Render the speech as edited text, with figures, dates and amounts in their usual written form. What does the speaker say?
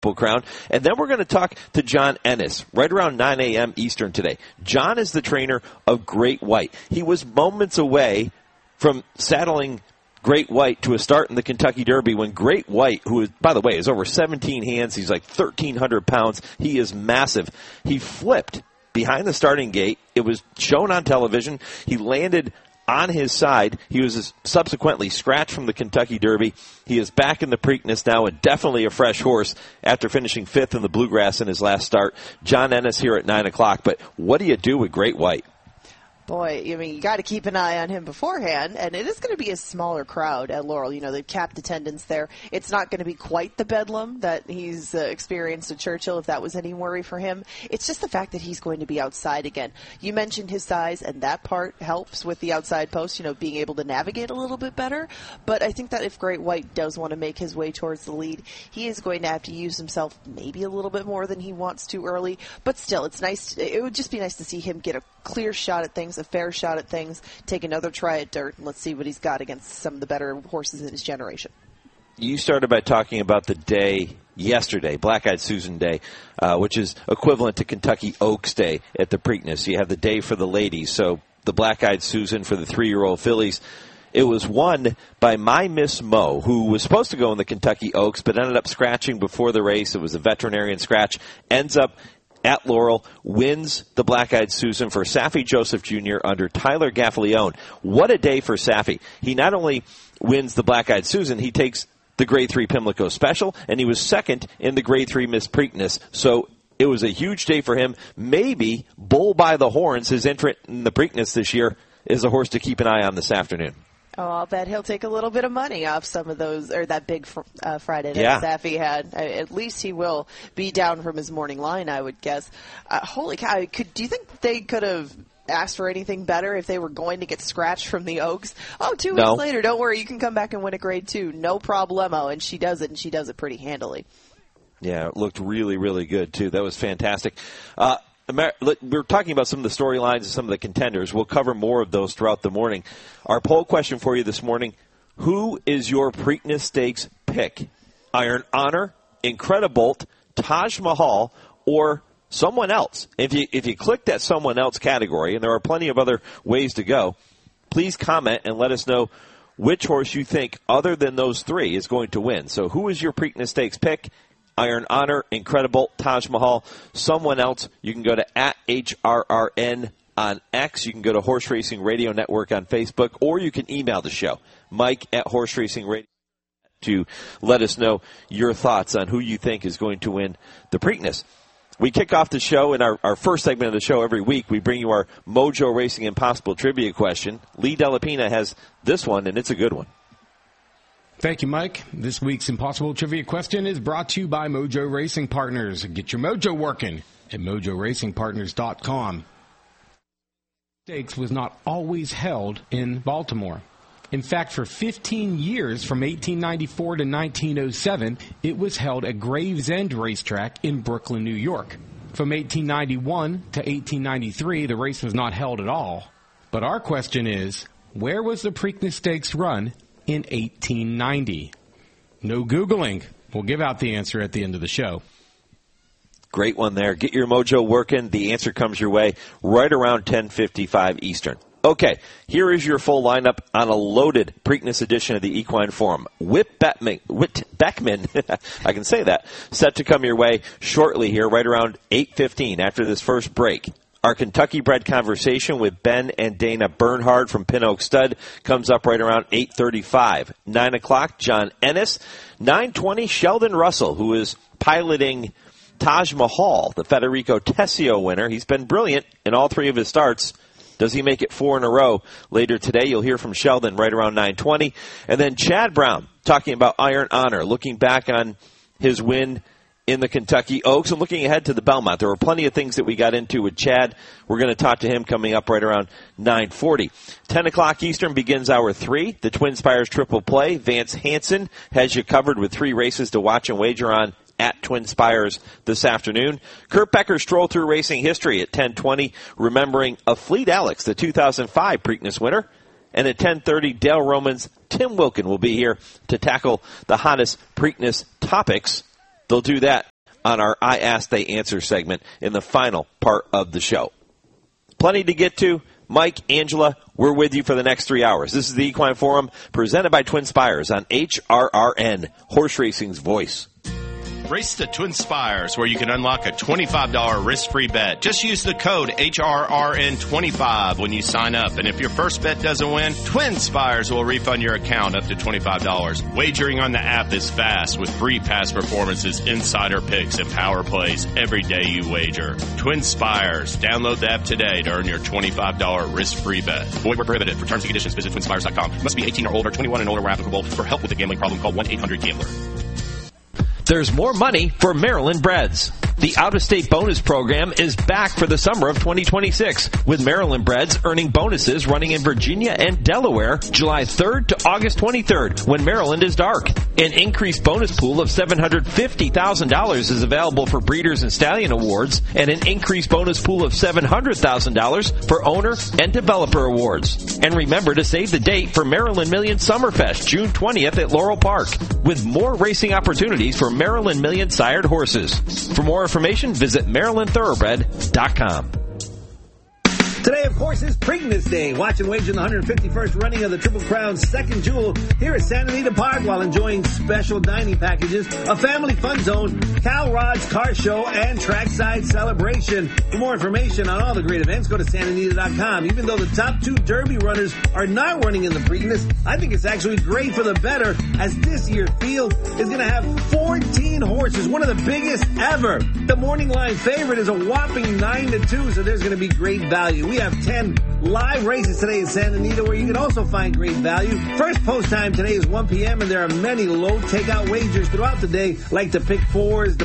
Crown. And then we're going to talk to John Ennis right around 9 a.m. Eastern today. John is the trainer of Great White. He was moments away from saddling Great White to a start in the Kentucky Derby when Great White, who is, by the way, is over 17 hands, he's like 1,300 pounds, he is massive. He flipped behind the starting gate. It was shown on television. He landed on his side. He was subsequently scratched from the Kentucky Derby. He is back in the Preakness now and definitely a fresh horse after finishing 5th in the Bluegrass in his last start. John Ennis here at 9 o'clock. But what do you do with Great White? Boy, I mean, you got to keep an eye on him beforehand, and it is going to be a smaller crowd at Laurel. You know, they've capped attendance there. It's not going to be quite the bedlam that he's experienced at Churchill, if that was any worry for him. It's just the fact that he's going to be outside again. You mentioned his size, and that part helps with the outside post, you know, being able to navigate a little bit better. But I think that if Great White does want to make his way towards the lead, he is going to have to use himself maybe a little bit more than he wants to early. But still, it's nice. It would just be nice to see him get a clear shot at things, a fair shot at things, take another try at dirt, and let's see what he's got against some of the better horses in his generation. You started by talking about the day yesterday, Black-Eyed Susan Day, which is equivalent to Kentucky Oaks Day at the Preakness. You have the day for the ladies, so the Black-Eyed Susan for the 3-year-old fillies. It was won by My Miss Mo, who was supposed to go in the Kentucky Oaks, but ended up scratching before the race. It was a veterinarian scratch. Ends up at Laurel, wins the Black-Eyed Susan for Saffie Joseph Jr. under Tyler Gaffalione. What a day for Saffie. He not only wins the Black-Eyed Susan, he takes the Grade 3 Pimlico Special, and he was second in the Grade 3 Miss Preakness. So it was a huge day for him. Maybe Bull by the Horns, his entrant in the Preakness this year, is a horse to keep an eye on this afternoon. Oh, I'll bet he'll take a little bit of money off some of those, or that big Friday that Saffie had. At least he will be down from his morning line, I would guess. Holy cow! Do you think they could have asked for anything better if they were going to get scratched from the Oaks? Oh, 2 weeks later, don't worry, you can come back and win a Grade 2, no problemo. And she does it, and she does it pretty handily. Yeah, it looked really, really good too. That was fantastic. We're talking about some of the storylines and some of the contenders. We'll cover more of those throughout the morning. Our poll question for you this morning, who is your Preakness Stakes pick? Iron Honor, Incredibolt, Taj Mahal, or someone else? If you click that someone else category, and there are plenty of other ways to go, please comment and let us know which horse you think, other than those three, is going to win. So who is your Preakness Stakes pick? Iron Honor, Incredibolt, Taj Mahal, someone else. You can go to @HRRN on X. You can go to Horse Racing Radio Network on Facebook, or you can email the show, Mike@HorseRacingRadio, to let us know your thoughts on who you think is going to win the Preakness. We kick off the show in our first segment of the show every week. We bring you our Mojo Racing Impossible trivia question. Lee Delapina has this one, and it's a good one. Thank you, Mike. This week's Impossible Trivia question is brought to you by Mojo Racing Partners. Get your mojo working at MojoRacingPartners.com. Stakes was not always held in Baltimore. In fact, for 15 years, from 1894 to 1907, it was held at Gravesend Racetrack in Brooklyn, New York. From 1891 to 1893, the race was not held at all. But our question is, where was the Preakness Stakes run in 1890? No Googling. We'll give out the answer at the end of the show. Great one there. Get your mojo working. The answer comes your way right around 10:55 Eastern. Okay, here is your full lineup on a loaded Preakness edition of the Equine Forum. Whit Beckman, I can say that, set to come your way shortly here, right around 8:15 after this first break. Our Kentucky-bred conversation with Ben and Dana Bernhard from Pin Oak Stud comes up right around 8:35. 9 o'clock, John Ennis. 9:20, Sheldon Russell, who is piloting Taj Mahal, the Federico Tessio winner. He's been brilliant in all three of his starts. Does he make it 4 in a row later today? You'll hear from Sheldon right around 9:20. And then Chad Brown talking about Iron Honor, looking back on his win in the Kentucky Oaks and looking ahead to the Belmont. There were plenty of things that we got into with Chad. We're going to talk to him coming up right around 9:40. 10 o'clock Eastern begins hour 3, the Twin Spires Triple Play. Vance Hansen has you covered with 3 races to watch and wager on at Twin Spires this afternoon. Kurt Becker stroll through racing history at 10:20, remembering a Fleet Alex, the 2005 Preakness winner. And at 10:30, Dale Roman's Tim Wilkin will be here to tackle the hottest Preakness topics. They'll do that on our I Ask, They Answer segment in the final part of the show. Plenty to get to. Mike, Angela, we're with you for the next 3 hours. This is the Equine Forum presented by Twin Spires on HRRN, Horse Racing's voice. Race the Twin Spires, where you can unlock a $25 risk-free bet. Just use the code HRRN25 when you sign up. And if your first bet doesn't win, Twin Spires will refund your account up to $25. Wagering on the app is fast with free past performances, insider picks, and power plays every day you wager. Twin Spires. Download the app today to earn your $25 risk-free bet. Void where prohibited. For terms and conditions, visit twinspires.com. Must be 18 or older, 21 and older where applicable. For help with a gambling problem, call 1-800-GAMBLER. There's more money for Maryland Breds. The out-of-state bonus program is back for the summer of 2026, with Maryland Breds earning bonuses running in Virginia and Delaware July 3rd to August 23rd, when Maryland is dark. An increased bonus pool of $750,000 is available for Breeders' and Stallion Awards, and an increased bonus pool of $700,000 for Owner and Developer Awards. And remember to save the date for Maryland Million Summerfest, June 20th at Laurel Park, with more racing opportunities for Maryland Million sired horses. For more information, visit MarylandThoroughbred.com. Today, of course, is Preakness Day. Watch and wager in the 151st running of the Triple Crown Second Jewel here at Santa Anita Park while enjoying special dining packages, a family fun zone, Cal Rod's car show, and trackside celebration. For more information on all the great events, go to SantaAnita.com. Even though the top two Derby runners are not running in the Preakness, I think it's actually great for the better, as this year's field is going to have 14 horses, one of the biggest ever. The morning line favorite is a whopping 9-2, so there's going to be great value. We have 10 live races today in Santa Anita where you can also find great value. First post time today is 1 p.m. and there are many low takeout wagers throughout the day, like the pick fours, the